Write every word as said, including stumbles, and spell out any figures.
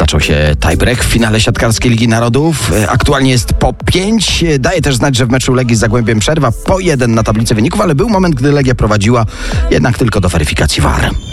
Zaczął się tiebreak w finale siatkarskiej Ligi Narodów. Aktualnie jest po pięć. Daje też znać, że w meczu Legii z Zagłębiem przerwa po jeden na tablicy wyników, ale był moment, gdy Legia prowadziła, jednak tylko do weryfikacji V A R.